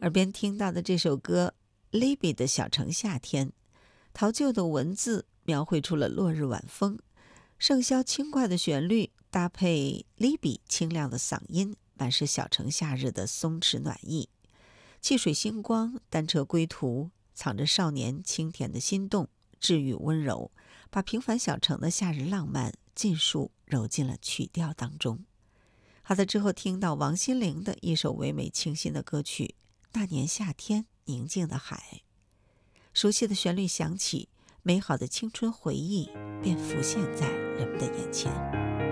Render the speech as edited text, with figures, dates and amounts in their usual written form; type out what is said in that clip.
耳边听到的这首歌《Libby 的小城夏天》，陶旧的文字描绘出了落日晚风，盛箫轻快的旋律搭配 Libby 清亮的嗓音，满是小城夏日的松弛暖意。汽水星光，单车归途，藏着少年清甜的心动，治愈温柔，把平凡小城的夏日浪漫尽数揉进了曲调当中。好的，之后听到王心凌的一首唯美清新的歌曲《那年夏天宁静的海》，熟悉的旋律响起，美好的青春回忆便浮现在人们的眼前。